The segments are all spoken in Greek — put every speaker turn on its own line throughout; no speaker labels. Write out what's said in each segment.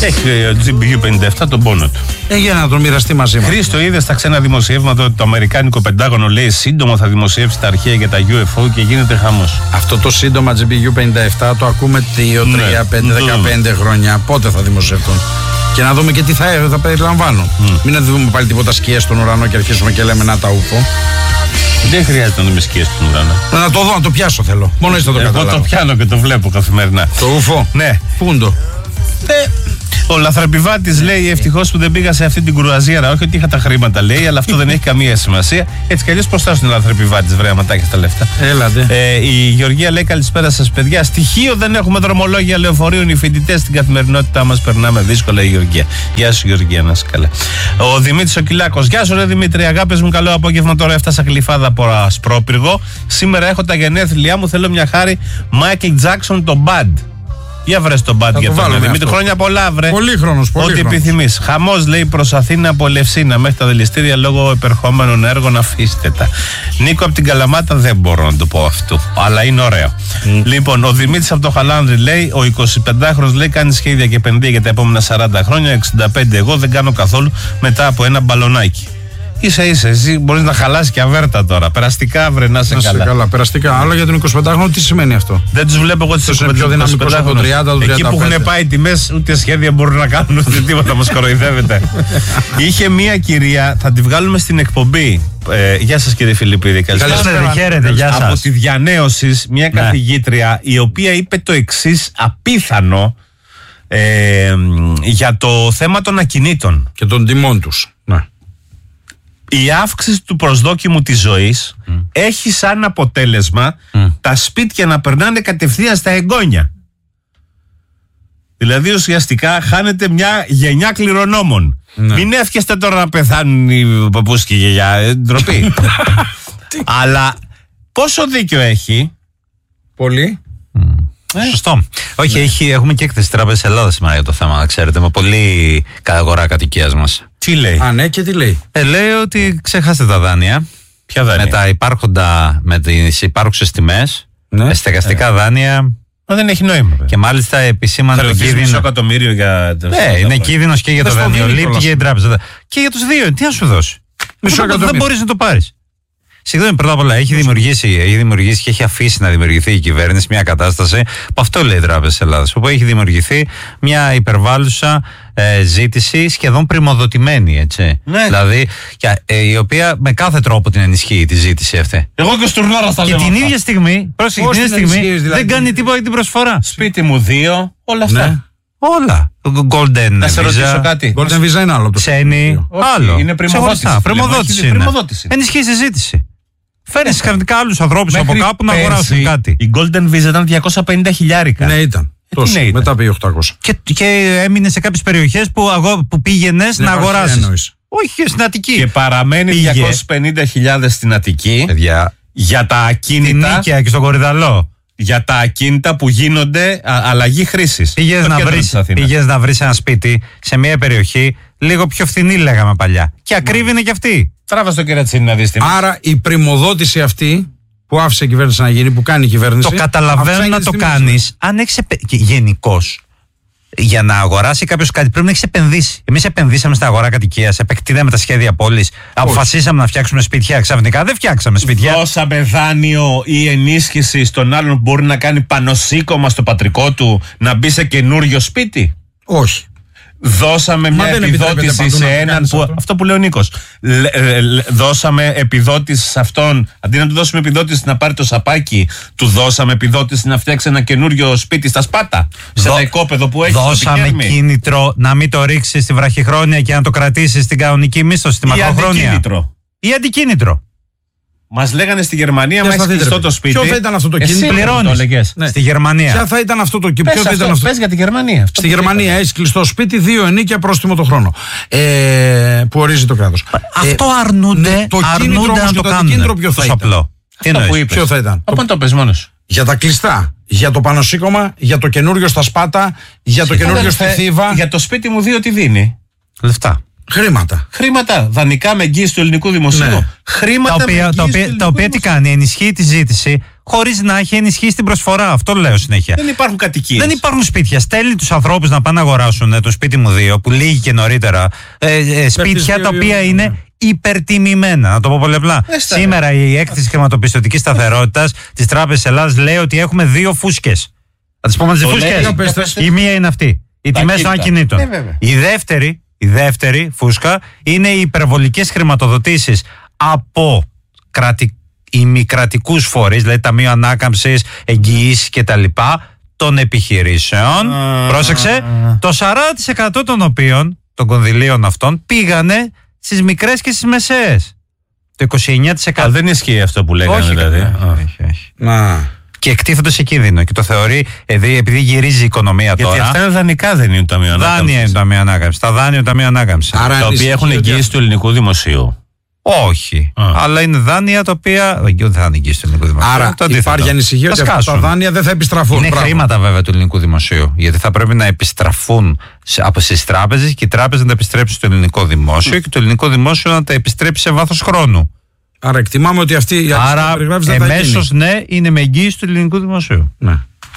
Έχει ο GBU-57 τον πόνο του.
Για να τον μοιραστεί μαζί μας.
Χρήστο, είδες στα ξένα δημοσιεύματα ότι το Αμερικάνικο Πεντάγωνο λέει σύντομα θα δημοσιεύσει τα αρχεία για τα UFO και γίνεται χαμός.
Αυτό το σύντομα GBU-57 το ακούμε 2, 3, 5, 15 χρόνια. Πότε θα δημοσιευτούν? Και να δούμε και τι θα περιλαμβάνουν. Μην δούμε πάλι τίποτα σκιές στον ουρανό και αρχίσουμε και λέμε να τα UFO.
Δεν χρειάζεται να δούμε σκιές στον ουρανό.
Να το δω, να το πιάσω θέλω. Μόνο έτσι θα το καταλάβω.
Εγώ το πιάνω και το βλέπω καθημερινά.
Το UFO?
Ναι.
Πού είναι το?
Ο λαθρεπιβάτης λέει ευτυχώς που δεν πήγα σε αυτή την κρουαζιέρα. Όχι ότι είχα τα χρήματα, λέει, αλλά αυτό δεν έχει καμία σημασία. Έτσι κι αλλιώς πώς θα είναι ο λαθρεπιβάτης, βρε, άμα τα έχεις τα λεφτά.
Έλατε.
Η Γεωργία λέει καλησπέρα σας, παιδιά. Στοιχείο δεν έχουμε δρομολόγια λεωφορείων. Οι φοιτητές στην καθημερινότητά μας περνάμε δύσκολα, η Γεωργία. Γεια σου, Γεωργία, να είσαι καλά. Ο Δημήτρης ο Κυλάκος. Γεια σου, ρε Δημήτρη. Αγάπες μου, καλό απόγευμα. Τώρα έφτασα Γλυφάδα από Ασπρόπυργο. Σήμερα έχω τα γενέθλιά μου. Θέλω μια χάρη Michael Jackson το Bad. Για βρες τον Bad για τον Δημήτρη. Χρόνια πολλά, βρε.
Πολύχρονος,
ό,τι επιθυμείς. Χαμός, λέει, προς Αθήνα από Ελευσίνα μέχρι τα δηληστήρια λόγω επερχόμενων έργων. Αφήστε τα. Νίκο από την Καλαμάτα δεν μπορώ να το πω αυτό, αλλά είναι ωραίο. Λοιπόν, ο Δημήτρης από το Χαλάνδρι λέει: ο 25χρονος λέει κάνει σχέδια και επενδύει για τα επόμενα 40 χρόνια. 65 εγώ δεν κάνω καθόλου μετά από ένα μπαλονάκι. Ίσα ίσα, εσύ μπορείς να χαλάσει και αβέρτα τώρα. Περαστικά, βρε, να σε καλά.
Περαστικά. Αλλά για τον 25χρονο τι σημαίνει αυτό?
Δεν τους βλέπω εγώ τις 25χρονες. Εκεί που έχουν πάει τιμές, ούτε σχέδια μπορούν να κάνουν, ούτε τίποτα, μας κοροϊδεύετε. Είχε μία κυρία, θα τη βγάλουμε στην εκπομπή. Γεια σας, κύριε Φιλιππίδη.
Καλησπέρα. Χαίρετε, γεια σας.
Από τη Διανέωσης, μια καθηγήτρια η οποία είπε το εξής απίθανο για το θέμα των ακινήτων
και των τιμών τους. Ναι.
Η αύξηση του προσδόκιμου της ζωής έχει σαν αποτέλεσμα τα σπίτια να περνάνε κατευθείαν στα εγγόνια. Δηλαδή ουσιαστικά χάνεται μια γενιά κληρονόμων. Ναι. Μην εύχεστε τώρα να πεθάνουν οι παππούς και η γιαγιά. Ντροπή. Αλλά πόσο δίκιο έχει?
Πολύ.
Σωστό. Όχι, έχουμε και έκθεση Τράπεζας Ελλάδας σήμερα για το θέμα, να ξέρετε, με πολύ αγορά κατοικίας μας.
Τι λέει?
Ναι, και τι λέει?
Λέει ότι ξεχάστε τα δάνεια.
Ποια δάνεια?
Με τα υπάρχοντα, με τις υπάρχουσες τιμές, στεγαστικά δάνεια.
Δεν έχει νόημα.
Και μάλιστα επισήμανε τον κίνδυνο.
Μισό εκατομμύριο για.
Είναι κίνδυνος και για το δανειολήπτη και για την τράπεζα. Και για τους δύο, τι να σου δώσει? Δεν μπορείς να το πάρεις. Συγγνώμη, πρώτα απ' όλα, έχει δημιουργήσει και έχει αφήσει να δημιουργηθεί η κυβέρνηση μια κατάσταση που αυτό λέει η Τράπεζα Ελλάδας, όπου έχει δημιουργηθεί μια υπερβάλλουσα ζήτηση σχεδόν πρημοδοτημένη, έτσι. Ναι. Δηλαδή, η οποία με κάθε τρόπο την ενισχύει τη ζήτηση αυτή.
Εγώ και ο Στουρνάρας τα λέω.
Και την ίδια στιγμή, δηλαδή, δεν κάνει τίποτα για την προσφορά.
Σπίτι μου 2, όλα αυτά. Ναι.
Όλα. Golden
να σε ρωτήσω κάτι.
Golden Visa είναι άλλο.
Ξένη, άλλο.
Είναι πρημοδότηση.
Ενισχύει τη ζήτηση. Φέρνεις ξαφνικά άλλους ανθρώπους από κάπου να αγοράσουν κάτι.
Η Golden Visa ήταν 250 χιλιάρικα.
Ναι, ήταν. Τόσο, μετά πήγε 800.
Και έμεινε σε κάποιες περιοχές που πήγαινες να αγοράσεις. Όχι, στην Αττική.
Και παραμένει 250.000 στην Αττική. Για τα ακίνητα.
Στην Νίκαια και στον Κορυδαλό.
Για τα ακίνητα που γίνονται αλλαγή χρήσης.
Πήγες να βρεις ένα σπίτι σε μια περιοχή λίγο πιο φθηνή, λέγαμε παλιά. Και ακρίβη είναι κι αυτή.
Τράβα στο κερατσίνι να δεις τι.
Άρα η πρημοδότηση αυτή που άφησε η κυβέρνηση να γίνει, που κάνει η κυβέρνηση.
Το καταλαβαίνω να το κάνεις αν έχεις γενικώς. Για να αγοράσει κάποιος κάτι πρέπει να έχεις επενδύσει. Εμείς επενδύσαμε στην αγορά κατοικίας, επεκτείναμε τα σχέδια πόλης, αποφασίσαμε να φτιάξουμε σπίτια. Ξαφνικά δεν φτιάξαμε σπίτια.
Δώσαμε δάνειο ή ενίσχυση στον άλλον που μπορεί να κάνει πανωσίκωμα στο πατρικό του να μπει σε καινούριο σπίτι?
Όχι.
Δώσαμε μια επιδότηση σε έναν που. Αυτό που λέει ο Νίκος. Δώσαμε επιδότηση σε αυτόν. Αντί να του δώσουμε επιδότηση να πάρει το σαπάκι, του δώσαμε επιδότηση να φτιάξει ένα καινούριο σπίτι στα Σπάτα. Σε ένα οικόπεδο που έχει.
Δώσαμε κίνητρο να μην το ρίξει στη βραχυχρόνια και να το κρατήσει στην κανονική μίσθωση, στη μακροχρόνια. Ή αντικίνητρο.
Μας λέγανε στη Γερμανία, μα έχει κλειστό το σπίτι.
Ποιο θα ήταν αυτό το κίνητρο?
Πληρώνεις. Ναι. Στη Γερμανία.
Ποια θα ήταν αυτό το κίνητρο?
Πες για τη Γερμανία.
Στη Γερμανία έχει κλειστό σπίτι, 2 ενίκια, πρόστιμο το χρόνο. Που ορίζει το κράτος.
Αυτό αρνούνται.
Το κίνητρο όμως και το αντικίνητρο ποιο θα ήταν?
Ποιο
θα ήταν?
Από το πες μόνος.
Για τα κλειστά. Για το πανωσίκωμα, για το καινούριο στα Σπάτα, για το καινούριο στη Θήβα.
Για το σπίτι μου 2 τι δίνει?
Λεφτά.
Χρήματα. Δανεικά με εγγύηση του ελληνικού δημοσίου. Ναι. Χρήματα
τα οποία τι κάνει, ενισχύει τη ζήτηση χωρίς να έχει ενισχύσει την προσφορά. Αυτό λέω συνέχεια.
Δεν υπάρχουν κατοικίες.
Δεν υπάρχουν σπίτια. Στέλνει τους ανθρώπους να πάνε να αγοράσουν το σπίτι μου 2, που λύγει και νωρίτερα. Σπίτια τα οποία είναι υπερτιμημένα. Να το πω πολύ απλά. Σήμερα η έκθεση χρηματοπιστωτικής σταθερότητας της Τράπεζας Ελλάδας λέει ότι έχουμε 2 φούσκες. Θα τις πούμε τις φούσκες. Η μία είναι αυτή. Οι τιμές των ακινήτων. Η δεύτερη φούσκα είναι οι υπερβολικές χρηματοδοτήσεις από ημικρατικούς φορείς, δηλαδή Ταμείο Ανάκαμψης, εγγυήσεις κτλ. Των επιχειρήσεων. Πρόσεξε, το 40% των οποίων, των κονδυλίων αυτών, πήγανε στις μικρές και στις μεσαίες. Το 29%.
Δεν ισχύει αυτό που λέγανε, δηλαδή.
Όχι. Και εκτίθονται σε κίνδυνο και το θεωρεί, επειδή γυρίζει η οικονομία τώρα.
Γιατί αυτά είναι δανεικά, δεν είναι το Ταμείο Ανάκαμψης.
Δάνεια είναι το Ταμείο Ανάκαμψης. Τα δάνεια είναι το Ταμείο Ανάκαμψης.
Τα οποία έχουν εγγύηση του ελληνικού δημοσίου.
Όχι. Αλλά είναι δάνεια τα οποία. Δεν θα είναι εγγύηση του ελληνικού δημοσίου.
Άρα υπάρχει ανησυχία ότι αυτά τα δάνεια δεν θα επιστραφούν.
Είναι χρήματα βέβαια του ελληνικού δημοσίου. Γιατί θα πρέπει να επιστραφούν από τις τράπεζες και οι τράπεζες να τα επιστρέψουν στο ελληνικό δημόσιο και το ελληνικό δημόσιο να τα επιστρέψει σε βάθος χρόνου.
Άρα εκτιμάμε ότι αυτή η
περιγράφηση δεν θα γίνει. Εμέσως ναι, είναι με εγγύηση του ελληνικού δημοσίου.
Ναι.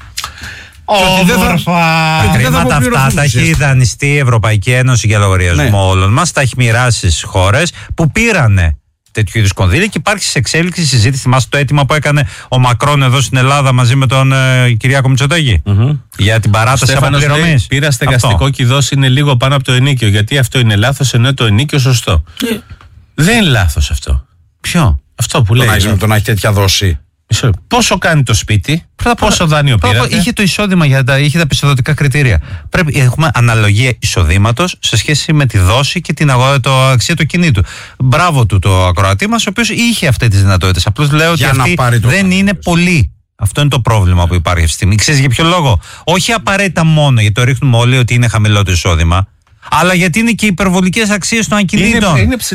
Χρήματα αυτά τα έχει δανειστεί η Ευρωπαϊκή Ένωση για λογαριασμό όλων μας, τα έχει μοιράσει στις χώρες που πήρανε τέτοιου είδους κονδύλια και υπάρχει σε εξέλιξη συζήτηση. Θυμάστε το αίτημα που έκανε ο Μακρόν εδώ στην Ελλάδα μαζί με τον Κυριάκο Μητσοτάκη για την παράταση αποπληρωμής.
Πήρα στεγαστικό και η δόση είναι λίγο πάνω από το ενίκιο. Γιατί αυτό είναι λάθος ενώ το ενίκιο σωστό. Δεν είναι λάθος αυτό.
Ποιο?
Αυτό που λέει.
Το να έχει τέτοια δόση.
Πόσο κάνει το σπίτι, πόσο δάνειο πήρατε.
Είχε το εισόδημα, είχε τα πιστοδοτικά κριτήρια. Έχουμε αναλογία εισοδήματος σε σχέση με τη δόση και την αξία του κινήτου. Μπράβο του το ακροατή μας, ο οποίος είχε αυτές τις δυνατότητες. Απλώς λέω ότι αυτή δεν είναι πολύ. Αυτό είναι το πρόβλημα που υπάρχει αυτή τη στιγμή. Ξέρεις για ποιο λόγο? Όχι απαραίτητα μόνο γιατί το ρίχνουμε όλοι ότι είναι χαμηλό το εισόδημα, αλλά γιατί είναι και υπερβολικές αξίες των ακινήτων.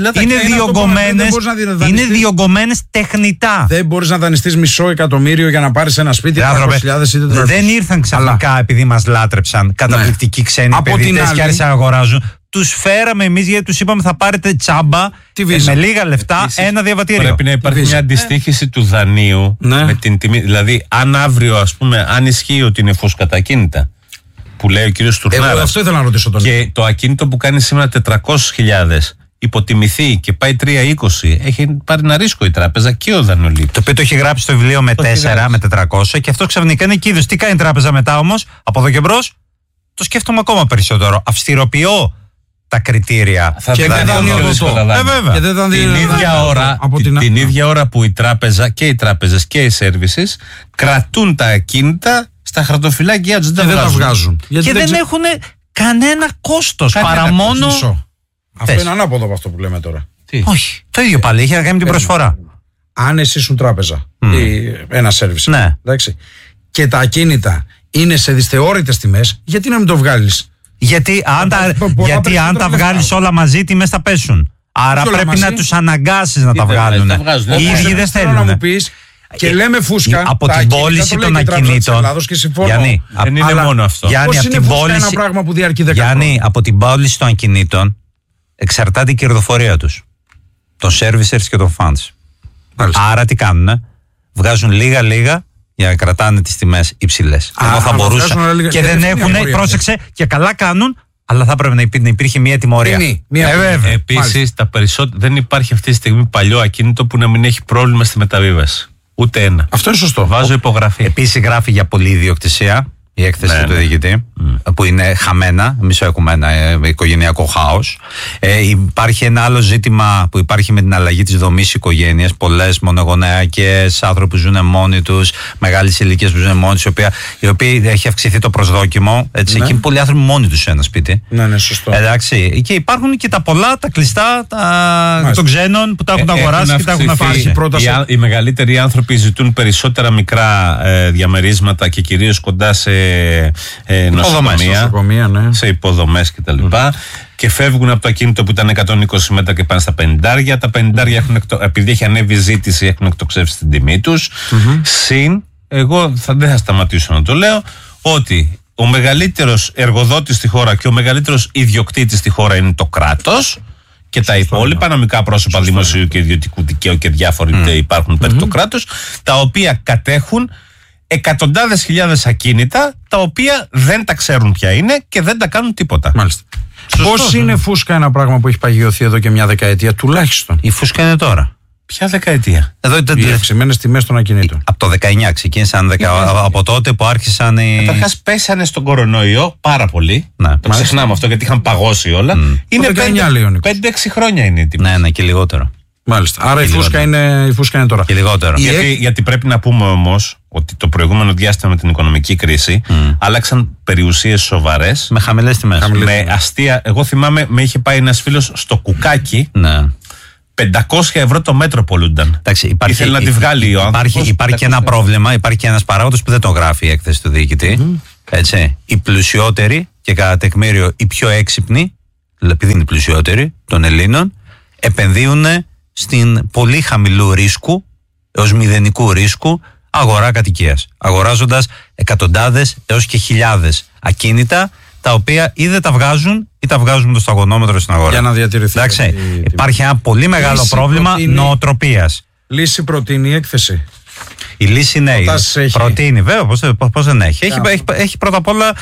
Είναι διωγγωμένες τεχνητά.
Δεν μπορείς να δανειστείς $500,000 για να πάρεις ένα σπίτι 300.000 είτε 400.
Δεν ήρθαν ξαφνικά επειδή μας λάτρεψαν καταπληκτικοί ξένοι επενδυτές και άρχισαν να αγοράζουν. Τους φέραμε εμείς γιατί τους είπαμε θα πάρετε τσάμπα με λίγα λεφτά ένα διαβατήριο.
Πρέπει να υπάρχει μια αντιστοίχηση του δανείου με την τιμή. Δηλαδή, αν αύριο, ας πούμε, αν ισχύει ότι είναι φούσκα τα ακίνητα, που λέει ο κύριος Τουρνάρας.
Αυτό ήθελα να ρωτήσω τον.
Και το ακίνητο που κάνει σήμερα 400.000 υποτιμηθεί και πάει 320, έχει πάρει ένα ρίσκο η τράπεζα και ο δανειολήπτης.
Το οποίο το έχει γράψει στο βιβλίο με 4, με 400 και αυτό ξαφνικά είναι κίνδυνος. Τι κάνει η τράπεζα μετά όμως, από εδώ και μπρος, το σκέφτομαι ακόμα περισσότερο. Αυστηροποιώ τα κριτήρια.
Και δεν θα την ίδια ώρα που η τράπεζα και οι τράπεζες και οι services κρατούν τα ακίνητα στα χαρτοφυλάκια τους, δεν τα βγάζουν.
Και δεν έχουν κανένα κόστος παρά μόνο.
Αυτό είναι ανάποδο από αυτό που λέμε τώρα.
Όχι. Το ίδιο πάλι. Είχε να κάνει την προσφορά.
Αν εσύ ήσουν τράπεζα ή ένα service. Εντάξει, και τα ακίνητα είναι σε δυσθεώρητες τιμές, γιατί να μην το βγάλεις?
Γιατί αν τα βγάλεις όλα μαζί, οι τιμές θα πέσουν. Άρα πρέπει να τους αναγκάσεις να τα βγάλουν. Οι ίδιοι δεν θέλουν.
Και λέμε φούσκα
από την πώληση των ακινήτων.
Γιάννη, δεν είναι μόνο αυτό.
Πώς είναι φούσκα ένα πράγμα που διαρκεί 10 χρόνια?
Γιάννη, από την πώληση των ακινήτων εξαρτάται η κερδοφορία τους, των servicers και των funds. Άρα τι κάνουνε? Βγάζουν λίγα για να κρατάνε τις τιμές υψηλές. Ενώ θα μπορούσαν και δεν έχουν, πρόσεξε, και καλά κάνουν, αλλά θα έπρεπε να υπήρχε μια τιμωρία.
Επίσης, δεν υπάρχει αυτή τη στιγμή παλιό ακίνητο που να μην έχει πρόβλημα στη μεταβίβαση. Ούτε ένα.
Αυτό είναι σωστό.
Βάζω υπογραφή.
Επίσης γράφει για πολλή ιδιοκτησία η έκθεση του διοικητή, που είναι χαμένα. Εμείς έχουμε ένα οικογενειακό χάος. Υπάρχει ένα άλλο ζήτημα που υπάρχει με την αλλαγή της δομής οικογένειας. Πολλές μονογονεακές άνθρωποι που ζουν μόνοι τους, μεγάλες ηλικίες που ζουν μόνοι τους, οι οποίοι έχει αυξηθεί το προσδόκιμο. Έτσι, εκεί πολλοί άνθρωποι μόνοι τους σε ένα σπίτι.
Ναι, σωστό.
Εντάξει, και υπάρχουν και τα πολλά, τα κλειστά των ξένων που τα έχουν αγοράσει και τα έχουν αφήσει.
Οι μεγαλύτεροι άνθρωποι ζητούν περισσότερα μικρά διαμερίσματα και κυρίως κοντά σε νοσοκομεία, σε υποδομές κτλ. Και φεύγουν από το ακίνητο που ήταν 120 μέτρα και πάνε στα 50. Τα 50 επειδή έχει ανέβει ζήτηση, έχουν εκτοξεύσει την τιμή τους. Συν, εγώ δεν θα σταματήσω να το λέω, ότι ο μεγαλύτερος εργοδότης στη χώρα και ο μεγαλύτερος ιδιοκτήτης στη χώρα είναι το κράτος. Και τα υπόλοιπα νομικά πρόσωπα δημοσίου και ιδιωτικού δικαίου και διάφοροι υπάρχουν περί το κράτος, τα οποία κατέχουν εκατοντάδες χιλιάδες ακίνητα, τα οποία δεν τα ξέρουν ποια είναι και δεν τα κάνουν τίποτα.
Μάλιστα. Πώς είναι φούσκα ένα πράγμα που έχει παγιωθεί εδώ και μια δεκαετία τουλάχιστον?
Η φούσκα είναι τώρα.
Ποια δεκαετία?
Εδώ
οι αυξημένες τιμές των ακινήτων.
Από το 19 ξεκίνησαν, από τότε που άρχισαν οι.
Καταρχάς πέσανε στον κορονοϊό πάρα πολύ.
Ναι,
το ξεχνάμε αυτό γιατί είχαν παγώσει όλα. Είναι 5-6 χρόνια είναι η τιμή.
Ναι, και λιγότερο.
Μάλιστα. Άρα η φούσκα είναι τώρα.
Και λιγότερο.
Γιατί πρέπει να πούμε όμως ότι το προηγούμενο διάστημα με την οικονομική κρίση άλλαξαν περιουσίες σοβαρές.
Με χαμηλές τιμές.
Με αστεία. Εγώ θυμάμαι, με είχε πάει ένας φίλος στο κουκάκι.
Ναι.
500 ευρώ το μέτρο πολλούνταν. Ήθελε να τη βγάλει ο άνθρωπος.
Υπάρχει ένα πρόβλημα, υπάρχει ένας παράγοντας που δεν τον γράφει η έκθεση του διοικητή. Έτσι. Οι πλουσιότεροι και κατά τεκμήριο οι πιο έξυπνοι, επειδή είναι οι πλουσιότεροι των Ελλήνων, επενδύουν στην πολύ χαμηλού ρίσκου έως μηδενικού ρίσκου αγορά κατοικίας. Αγοράζοντας εκατοντάδες έως και χιλιάδες ακίνητα, τα οποία ή δεν τα βγάζουν ή τα βγάζουν με το σταγονόμετρο στην αγορά.
Για να διατηρηθεί.
Υπάρχει ένα πολύ μεγάλο πρόβλημα νοοτροπίας.
Λύση προτείνει η έκθεση.
Η λύση είναι. Προτείνει, βέβαια, πώς δεν έχει. Έχει πρώτα απ' όλα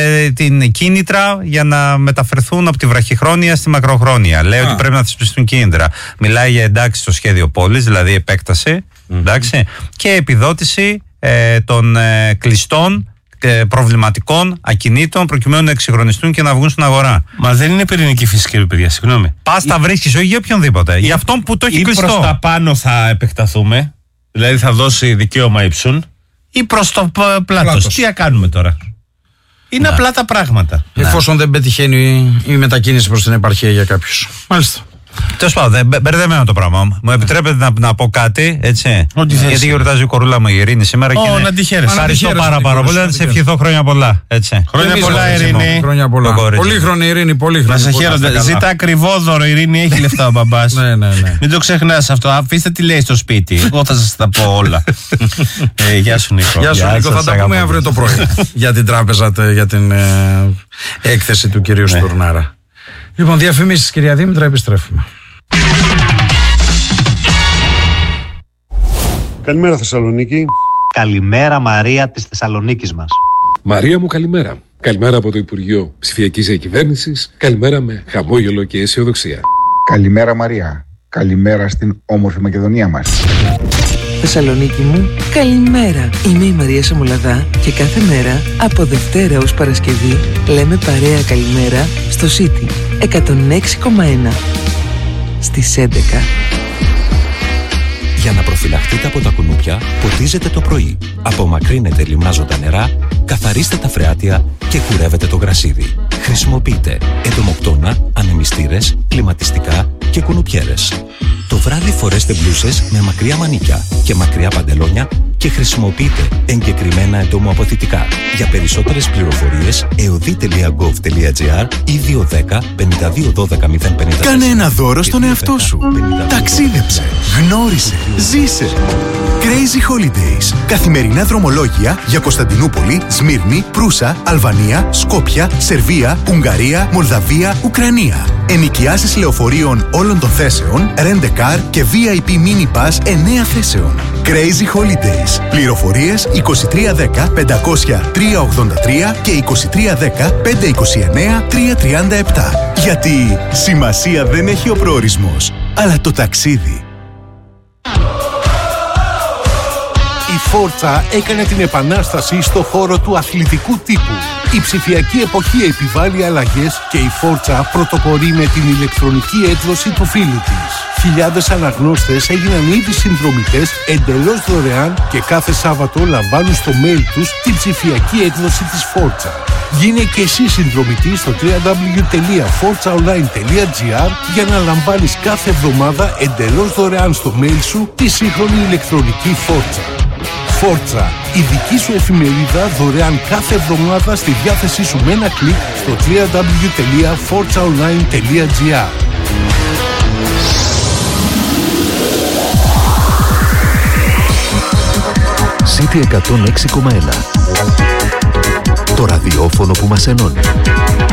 την κίνητρα για να μεταφερθούν από τη βραχυχρόνια στη μακροχρόνια. Λέει ότι πρέπει να θεσπιστούν κίνητρα. Μιλάει για εντάξει στο σχέδιο πόλης, δηλαδή επέκταση, εντάξει, και επιδότηση των κλειστών προβληματικών ακινήτων προκειμένου να εξυγχρονιστούν και να βγουν στην αγορά.
Μα δεν είναι πυρηνική φυσική, παιδιά, συγγνώμη.
Πας τα βρίσκεις, όχι για οποιονδήποτε. Για αυτόν που το έχει κλειστό.
Ή προς τα πάνω θα επεκταθούμε, δηλαδή θα δώσει δικαίωμα ύψουν, ή προς το πλάτος. Τι θα κάνουμε τώρα? Είναι απλά τα πράγματα.
Εφόσον δεν πετυχαίνει η μετακίνηση προς την επαρχία για κάποιους. Μάλιστα.
Τέλος πάντων, μπερδεμένο το πράγμα. Μου επιτρέπετε να πω κάτι, έτσι? Γιατί γιορτάζει η κορούλα μου η Ειρήνη σήμερα.
Να τη χαίρεσαι.
Ευχαριστώ πάρα πολύ. Να της ευχηθώ χρόνια πολλά. Έτσι.
Χρόνια πολλά, Ειρήνη.
Χρόνια πολλά. Πολύχρονη Ειρήνη, πολύχρονη.
Να σε χαίρονται. Ζητά ακριβό δώρο, Ειρήνη, έχει λεφτά ο μπαμπάς. Μην το ξεχνάς αυτό. Αφήστε τι λέει στο σπίτι. Εγώ θα σας τα πω όλα. Γεια σου, Νίκο.
Γεια σου, Νίκο. Θα τα πούμε αύριο το πρωί για την τράπεζα, για την έκθεση του κυρίου Στουρνάρα. Λοιπόν, διαφημίσεις, κυρία Δήμητρα, επιστρέφουμε.
Καλημέρα, Θεσσαλονίκη.
Καλημέρα, Μαρία της Θεσσαλονίκης μας.
Μαρία μου, καλημέρα. Καλημέρα από το Υπουργείο Ψηφιακής Διακυβέρνησης. Καλημέρα με χαμόγελο και αισιοδοξία.
Καλημέρα, Μαρία. Καλημέρα στην όμορφη Μακεδονία μας.
Θεσσαλονίκη μου, καλημέρα. Είμαι η Μαρία Σαμολαδά και κάθε μέρα από Δευτέρα ως Παρασκευή λέμε παρέα καλημέρα στο City 106,1 στις 11.
Για να προφυλαχτείτε από τα κουνούπια, ποτίζετε το πρωί. Απομακρύνετε λιμνάζοντα νερά, καθαρίστε τα φρεάτια και κουρεύετε το γρασίδι. Χρησιμοποιείτε εντομοκτώνα, ανεμιστήρες, κλιματιστικά και κουνουπιέρες. Το βράδυ φορέστε μπλούσες με μακριά μανίκια και μακριά παντελόνια και χρησιμοποιείτε εγκεκριμένα εντομοαποθητικά. Για περισσότερες πληροφορίες, eodi.gov.gr ή 210 52 12 054.
Κάνε ένα δώρο στον εαυτό σου. Ταξίδεψε, γνώρισε, ζήσε. Crazy Holidays. Καθημερινά δρομολόγια για Κωνσταντινούπολη, Σμύρνη, Προύσα, Αλβανία, Σκόπια, Σερβία, Ουγγαρία, Μολδαβία, Ουκρανία. Ενοικιάσεις λεωφορείων όλων των θέσεων, Rent a Car και VIP Mini Pass 9 θέσεων. Crazy Holidays. Πληροφορίες 2310 500 383 και 2310 529 337. Γιατί σημασία δεν έχει ο προορισμός, αλλά το ταξίδι.
Η Φόρτσα έκανε την επανάσταση στο χώρο του αθλητικού τύπου. Η ψηφιακή εποχή επιβάλλει αλλαγές και η Φόρτσα πρωτοπορεί με την ηλεκτρονική έκδοση του φίλου της. Χιλιάδες αναγνώστες έγιναν ήδη συνδρομητές εντελώς δωρεάν και κάθε Σάββατο λαμβάνουν στο mail τους την ψηφιακή έκδοση της Φόρτσα. Γίνε και εσύ συνδρομητής στο www.forzaonline.gr για να λαμβάνεις κάθε εβδομάδα εντελώς δωρεάν στο mail σου τη σύγχρονη ηλεκτρονική Φόρτσα. Φόρτσα, η δική σου εφημερίδα δωρεάν κάθε εβδομάδα στη διάθεσή σου με ένα κλικ στο www.forzaonline.gr.
City 106,1. Το
το ραδιόφωνο που μας ενώνει.